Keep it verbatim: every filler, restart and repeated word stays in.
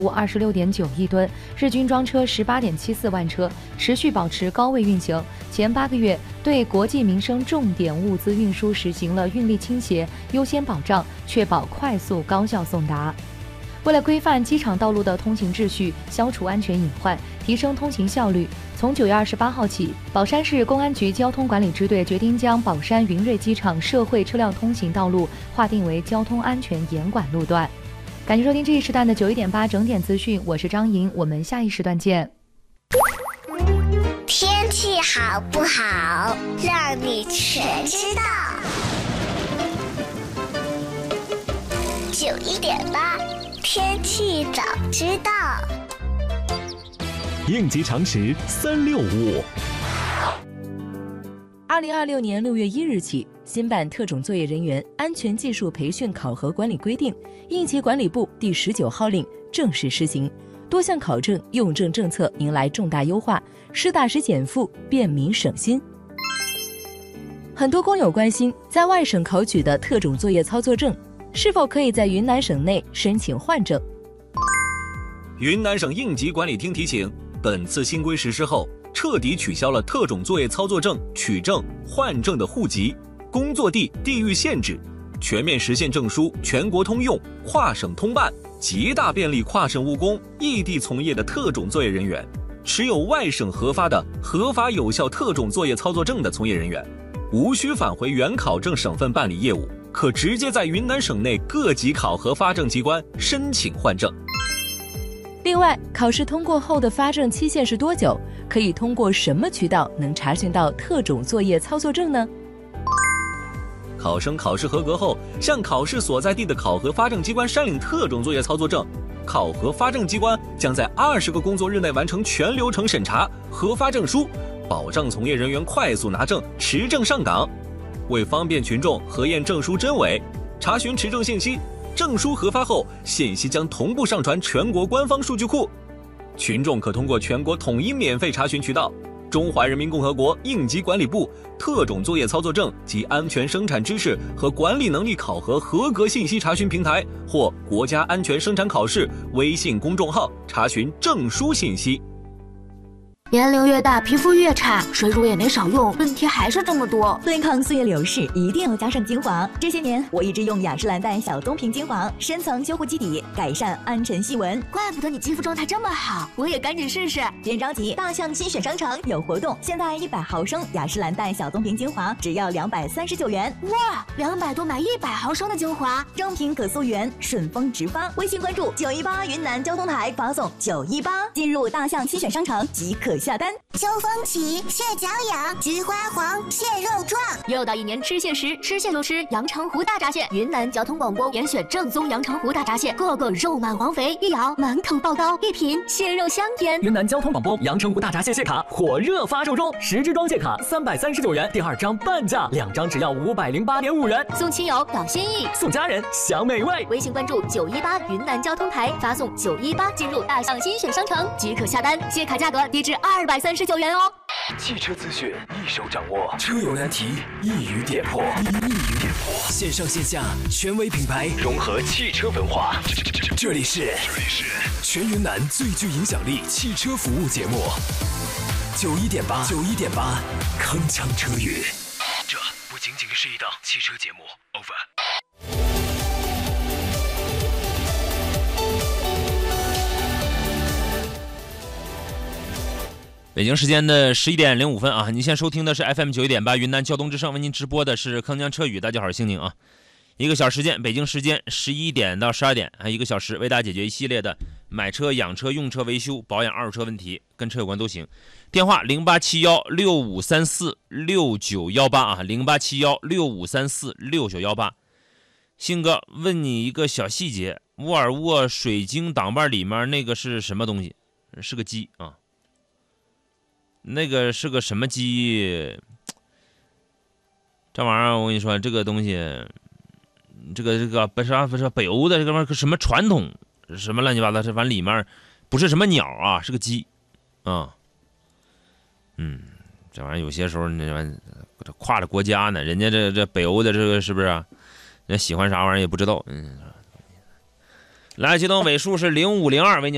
二十六点九亿吨，日均装车十八点七四万车，持续保持高位运行。前八个月对国际民生重点物资运输实行了运力倾斜优先保障，确保快速高效送达。为了规范机场道路的通行秩序，消除安全隐患，提升通行效率，从九月二十八号起，宝山市公安局交通管理支队决定将宝山云瑞机场社会车辆通行道路划定为交通安全严管路段。感谢收听这一时段的九一点八整点资讯，我是张莹，我们下一时段见。 天气好不好，让你全知道。九一点八，天气早知道。 应急常识三六五。 二零二六年六月一日起，新版特种作业人员安全技术培训考核管理规定应急管理部第十九号令正式施行，多项考证用证政策迎来重大优化，实打实减负，便民省心。很多工友关心，在外省考取的特种作业操作证是否可以在云南省内申请换证。 云南省应急管理厅提醒，本次新规实施后，彻底取消了特种作业操作证取证、换证的户籍、工作地地域限制，全面实现证书全国通用、跨省通办，极大便利跨省务工、异地从业的特种作业人员。持有外省核发的合法有效特种作业操作证的从业人员，无需返回原考证省份办理业务，可直接在云南省内各级考核发证机关申请换证。 另外，考试通过后的发证期限是多久？可以通过什么渠道能查询到特种作业操作证呢？ 考生考试合格后，向考试所在地的考核发证机关申领特种作业操作证，考核发证机关将在二十个工作日内完成全流程审查、核发证书，保障从业人员快速拿证、持证上岗。为方便群众核验证书真伪、查询持证信息，证书核发后，信息将同步上传全国官方数据库。群众可通过全国统一免费查询渠道中华人民共和国应急管理部特种作业操作证及安全生产知识和管理能力考核合格信息查询平台或国家安全生产考试微信公众号查询证书信息。 年龄越大，皮肤越差，水乳也没少用，问题还是这么多。 对抗岁月流逝，一定要加上精华。这些年，我一直用雅诗兰黛小棕瓶精华，深层修护基底，改善暗沉细纹。 怪不得你肌肤状态这么好，我也赶紧试试。 别着急，大象新选商城有活动，现在一百毫升雅诗兰黛小棕瓶精华只要两百三十九元。 哇，两百多买一百毫升的精华， 正品可溯源，顺丰直发。微信关注九一八云南交通台，发送九一八，进入大象新选商城即可下单。 秋风起，蟹脚痒，菊花黄，蟹肉壮。 又到一年吃蟹时，吃蟹就吃阳澄湖大闸蟹。云南交通广播严选正宗阳澄湖大闸蟹，个个肉满黄肥，一咬满口爆刀，一品蟹肉香甜。 云南交通广播阳澄湖大闸蟹蟹卡火热发售中，十支装蟹卡三百三十九元，第二张半价，两张只要五百零八点五元。 送亲友表心意， 送家人享美味。 微信关注九一八云南交通台，发送九一八进入大象新选商城即可下单，蟹卡价格低至二百三十九元哦。 汽车资讯一手掌握，车友难题一语点破，一语点破。线上线下权威品牌融合汽车文化，这里是全云南最具影响力汽车服务节目，九一点八，九一点八，铿锵车语。这不仅仅是一档汽车节目 ，over。 北京时间的十一点零五分啊，你现在收听的是 F M 九一点八云南交通之声为您直播的是铿锵车语。大家好，我是星宁啊。一个小时时间，北京时间十一点到十二点，还一个小时为大家解决一系列的买车、养车、用车、维修、保养、二手车问题，跟车有关都行。电话零八七幺六五三四六九幺八啊，零八七幺六五三四六九幺八。星哥问你一个小细节，沃尔沃水晶挡把里面那个是什么东西？是个鸡啊。那个是个什么鸡？这玩意儿我跟你说，这个东西，这个这个不是不是北欧的这个玩意儿什么传统什么乱七八糟，这反正里面不是什么鸟啊，是个鸡啊。嗯，这玩意儿有些时候那玩意儿跨着国家呢，人家这这北欧的这个是不是啊？人家喜欢啥玩意儿也不知道。嗯，来，接通尾数是零五零二，喂，你好。